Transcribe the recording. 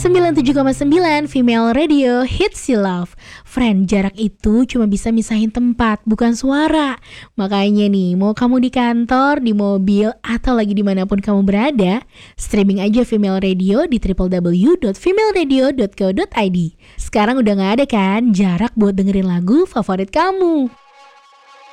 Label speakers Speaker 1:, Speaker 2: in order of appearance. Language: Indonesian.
Speaker 1: 97,9 Female Radio Hits You Love. Friend, jarak itu cuma bisa misahin tempat, bukan suara. Makanya nih, mau kamu di kantor, di mobil, atau lagi dimanapun kamu berada, streaming aja Female Radio di www.femaleradio.co.id. Sekarang udah gak ada kan jarak buat dengerin lagu favorit kamu.